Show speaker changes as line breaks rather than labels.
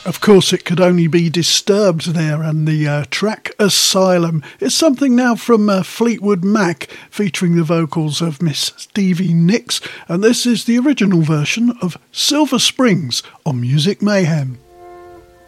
Of course, it could only be Disturbed there, and the track Asylum is something now from Fleetwood Mac, featuring the vocals of Miss Stevie Nicks, and this is the original version of Silver Springs on Music Mayhem.